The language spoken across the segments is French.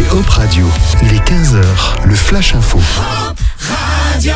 écoutez Hop Radio. Il est 15h, le Flash Info. Hop Radio.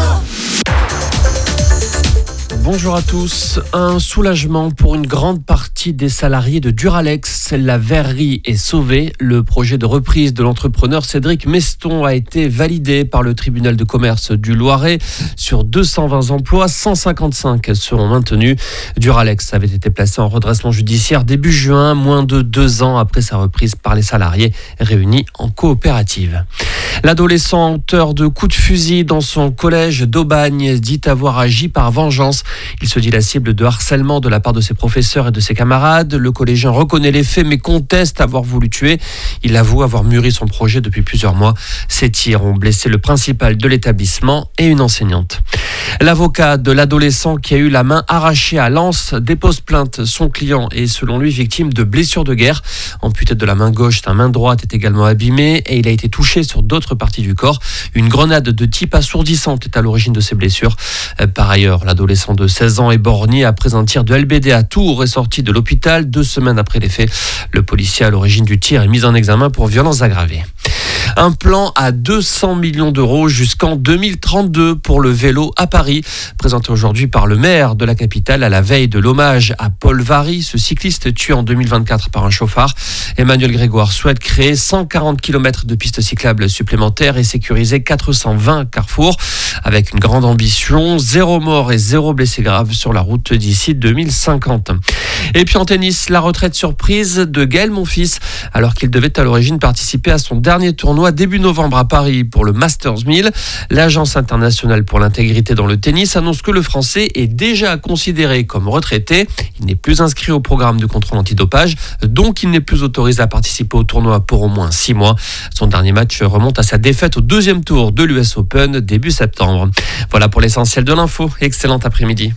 Bonjour à tous. Un soulagement pour une grande partie des salariés de Duralex. La verrerie est sauvée. Le projet de reprise de l'entrepreneur Cédric Meston a été validé par le tribunal de commerce du Loiret. Sur 220 emplois, 155 seront maintenus. Duralex avait été placé en redressement judiciaire début juin, moins de 2 ans après sa reprise par les salariés réunis en coopérative. L'adolescent auteur de coups de fusil dans son collège d'Aubagne dit avoir agi par vengeance. Il se dit la cible de harcèlement de la part de ses professeurs et de ses camarades. Le collégien reconnaît les faits mais conteste avoir voulu tuer. Il avoue avoir mûri son projet depuis plusieurs mois. Ces tirs ont blessé le principal de l'établissement et une enseignante. L'avocat de l'adolescent qui a eu la main arrachée à Lens dépose plainte. Son client est selon lui victime de blessures de guerre. Amputé de la main gauche, sa main droite est également abîmée et il a été touché sur d'autres parties du corps. Une grenade de type assourdissante est à l'origine de ces blessures. Par ailleurs, l'adolescent de 16 ans est borgné après un tir de LBD à Tours est sorti de l'hôpital 2 semaines après les faits. Le policier à l'origine du tir est mis en examen pour violences aggravées. Un plan à 200 millions d'euros jusqu'en 2032 pour le vélo à Paris, présenté aujourd'hui par le maire de la capitale à la veille de l'hommage à Paul Varry, ce cycliste tué en 2024 par un chauffard. Emmanuel Grégoire souhaite créer 140 km de pistes cyclables supplémentaires et sécuriser 420 carrefours avec une grande ambition, 0 mort et 0 blessé grave sur la route d'ici 2050. Et puis en tennis, la retraite surprise de Gaël Monfils, alors qu'il devait à l'origine participer à son dernier tournoi début novembre à Paris pour le Masters 1000. L'Agence internationale pour l'intégrité dans le tennis annonce que le Français est déjà considéré comme retraité. Il n'est plus inscrit au programme de contrôle antidopage, donc il n'est plus autorisé à participer au tournoi pour au moins 6 mois. Son dernier match remonte à sa défaite au 2e tour de l'US Open début septembre. Voilà pour l'essentiel de l'info. Excellent après-midi.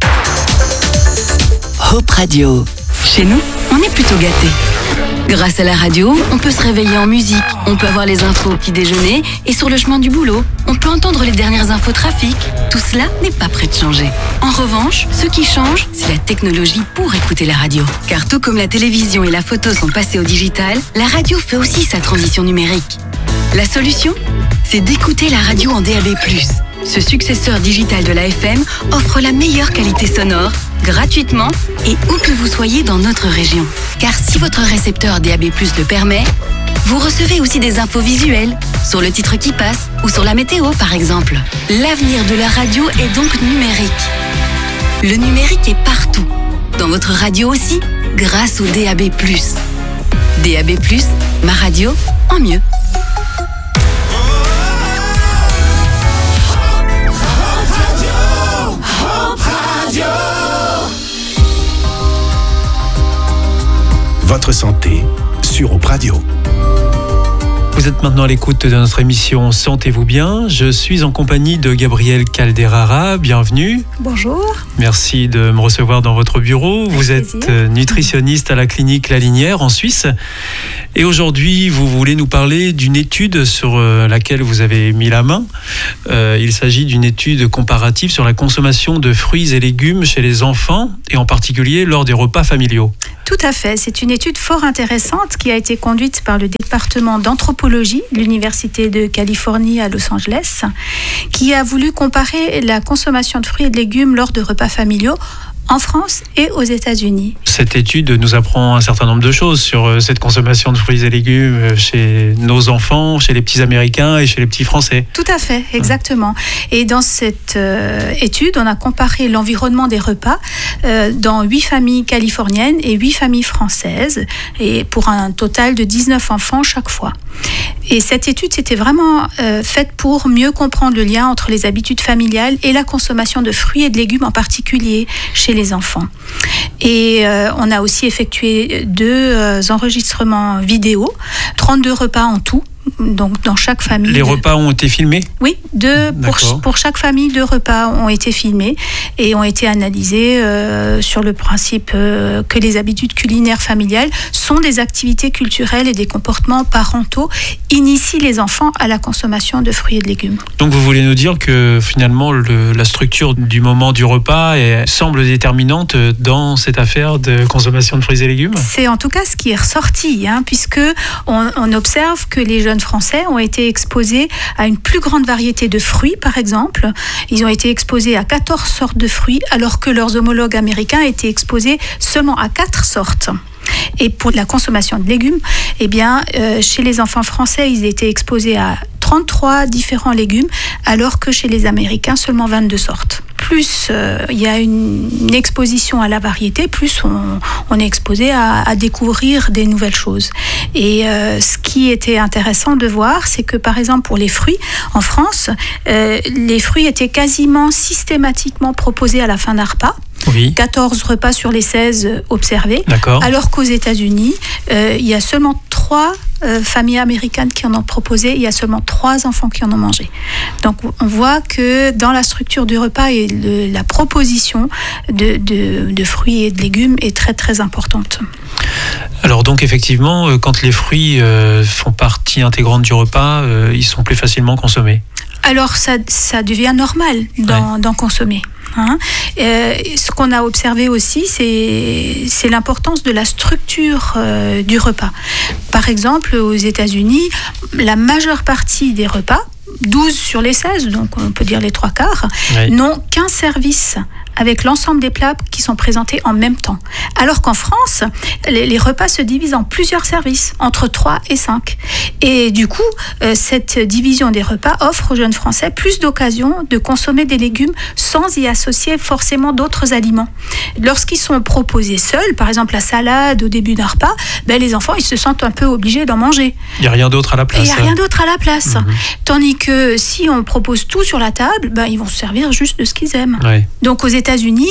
Hop Radio. Chez nous, on est plutôt gâtés. Grâce à la radio, on peut se réveiller en musique, on peut avoir les infos au petit déjeuner et sur le chemin du boulot, on peut entendre les dernières infos trafic. Tout cela n'est pas prêt de changer. En revanche, ce qui change, c'est la technologie pour écouter la radio. Car tout comme la télévision et la photo sont passées au digital, la radio fait aussi sa transition numérique. La solution, c'est d'écouter la radio en DAB+. Ce successeur digital de la FM offre la meilleure qualité sonore, gratuitement et où que vous soyez dans notre région. Car si votre récepteur DAB+ le permet, vous recevez aussi des infos visuelles, sur le titre qui passe ou sur la météo par exemple. L'avenir de la radio est donc numérique. Le numérique est partout, dans votre radio aussi, grâce au DAB+. DAB+, ma radio en mieux. Votre santé sur Hop Radio. Vous êtes maintenant à l'écoute de notre émission Sentez-vous bien. Je suis en compagnie de Gabrielle Calderara. Bienvenue. Bonjour. Merci de me recevoir dans votre bureau. Vous êtes nutritionniste à la clinique La Linière en Suisse. Et aujourd'hui, vous voulez nous parler d'une étude sur laquelle vous avez mis la main. Il s'agit d'une étude comparative sur la consommation de fruits et légumes chez les enfants et en particulier lors des repas familiaux. Tout à fait. C'est une étude fort intéressante qui a été conduite par le département d'anthropologie de l'Université de Californie à Los Angeles, qui a voulu comparer la consommation de fruits et de légumes lors de repas familiaux en France et aux États-Unis. Cette étude nous apprend un certain nombre de choses sur cette consommation de fruits et légumes chez nos enfants, chez les petits Américains et chez les petits Français. Tout à fait, exactement. Et dans cette étude, on a comparé l'environnement des repas dans 8 familles californiennes et 8 familles françaises, et pour un total de 19 enfants chaque fois. Et cette étude, c'était vraiment faite pour mieux comprendre le lien entre les habitudes familiales et la consommation de fruits et de légumes en particulier chez les enfants. Et on a aussi effectué 2 enregistrements vidéo, 32 repas en tout, donc dans chaque famille. Les repas ont été filmés ? Oui, pour chaque famille, 2 repas ont été filmés et ont été analysés sur le principe que les habitudes culinaires familiales sont des activités culturelles et des comportements parentaux initient les enfants à la consommation de fruits et de légumes. Donc vous voulez nous dire que finalement la structure du moment du repas semble déterminante dans cette affaire de consommation de fruits et légumes ? C'est en tout cas ce qui est ressorti, puisque on observe que les jeunes Français ont été exposés à une plus grande variété de fruits, par exemple. Ils ont été exposés à 14 sortes de fruits, alors que leurs homologues américains étaient exposés seulement à 4 sortes. Et pour la consommation de légumes, chez les enfants français, ils étaient exposés à 33 différents légumes, alors que chez les Américains, seulement 22 sortes. Plus il y a une exposition à la variété, plus on est exposé à découvrir des nouvelles choses. Et ce qui était intéressant de voir, c'est que par exemple pour les fruits, en France, les fruits étaient quasiment systématiquement proposés à la fin d'un repas. Oui. 14 repas sur les 16 observés. D'accord. Alors qu'aux États-Unis, il y a seulement 3 familles américaines qui en ont proposé, il y a seulement 3 enfants qui en ont mangé. Donc on voit que dans la structure du repas et la proposition de fruits et de légumes est très très importante. Alors donc effectivement, quand les fruits font partie intégrante du repas, ils sont plus facilement consommés. Alors ça devient normal d'en consommer. Ce qu'on a observé aussi, c'est l'importance de la structure du repas. Par exemple, aux États-Unis, la majeure partie des repas, 12 sur les 16, donc on peut dire les 3/4, n'ont qu'un service avec l'ensemble des plats qui sont présentés en même temps. Alors qu'en France, les repas se divisent en plusieurs services, entre 3 et 5. Et du coup, cette division des repas offre aux jeunes Français plus d'occasions de consommer des légumes sans y associer forcément d'autres aliments. Lorsqu'ils sont proposés seuls, par exemple la salade au début d'un repas, les enfants ils se sentent un peu obligés d'en manger. Il n'y a rien d'autre à la place. Il n'y a rien d'autre à la place. Tandis que si on propose tout sur la table, ils vont se servir juste de ce qu'ils aiment. Ouais. Donc aux États-Unis,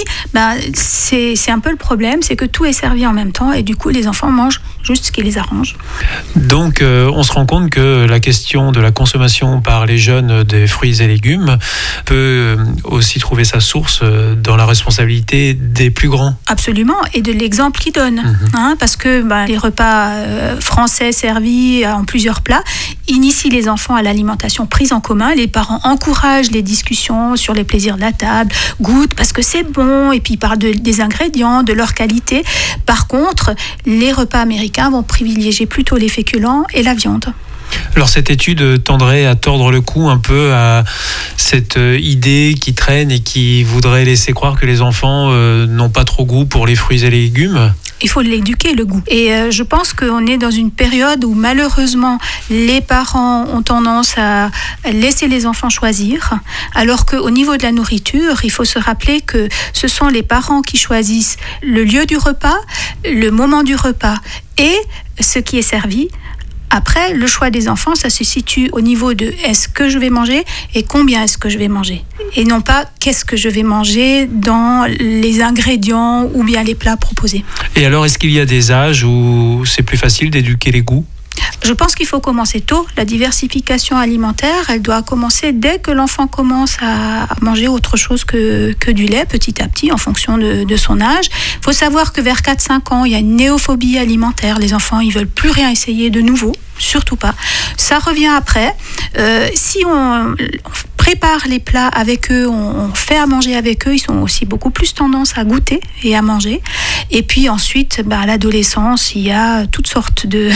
c'est un peu le problème, c'est que tout est servi en même temps et du coup les enfants mangent juste ce qui les arrange. Donc on se rend compte que la question de la consommation par les jeunes des fruits et légumes peut aussi trouver sa source dans la responsabilité des plus grands. Absolument, et de l'exemple qu'ils donnent. Parce que les repas français servis en plusieurs plats initient les enfants à l'alimentation prise en commun. Les parents encouragent les discussions sur les plaisirs de la table, goûtent parce que c'est bon, et puis ils parlent des ingrédients, de leur qualité. Par contre, les repas américains vont privilégier plutôt les féculents et la viande. Alors cette étude tendrait à tordre le cou un peu à cette idée qui traîne et qui voudrait laisser croire que les enfants n'ont pas trop goût pour les fruits et les légumes. Il faut l'éduquer, le goût. Et je pense qu'on est dans une période où malheureusement les parents ont tendance à laisser les enfants choisir, alors qu'au niveau de la nourriture, il faut se rappeler que ce sont les parents qui choisissent le lieu du repas, le moment du repas et ce qui est servi. Après, le choix des enfants, ça se situe au niveau de est-ce que je vais manger et combien est-ce que je vais manger. Et non pas qu'est-ce que je vais manger dans les ingrédients ou bien les plats proposés. Et alors, est-ce qu'il y a des âges où c'est plus facile d'éduquer les goûts ? Je pense qu'il faut commencer tôt. La diversification alimentaire, elle doit commencer dès que l'enfant commence à manger autre chose que du lait, petit à petit, en fonction de son âge. Il faut savoir que vers 4-5 ans, il y a une néophobie alimentaire. Les enfants, ils ne veulent plus rien essayer de nouveau, surtout pas. Ça revient après. Si on prépare les plats avec eux, on fait à manger avec eux, ils ont aussi beaucoup plus tendance à goûter et à manger. Et puis ensuite, à l'adolescence, il y a toutes sortes de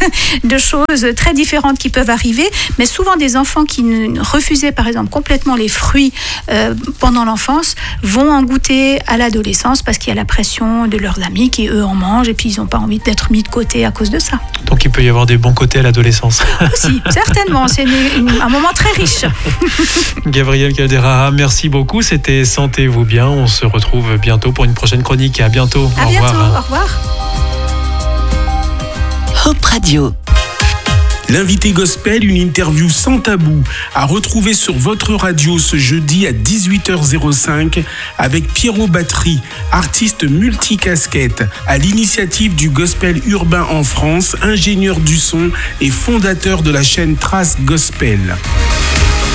choses très différentes qui peuvent arriver, mais souvent des enfants qui refusaient par exemple complètement les fruits pendant l'enfance vont en goûter à l'adolescence parce qu'il y a la pression de leurs amis qui eux en mangent et puis ils n'ont pas envie d'être mis de côté à cause de ça. Donc il peut y avoir des bons côtés à l'adolescence. Aussi, certainement, c'est un moment très riche. Gabrielle Calderara, merci beaucoup, c'était Sentez-vous bien, on se retrouve bientôt pour une prochaine chronique, à bientôt. À bientôt, au revoir. Hop Radio. L'invité gospel, une interview sans tabou, à retrouver sur votre radio ce jeudi à 18h05 avec Pierrot Battery, artiste multicasquette, à l'initiative du gospel urbain en France, ingénieur du son et fondateur de la chaîne Trace Gospel.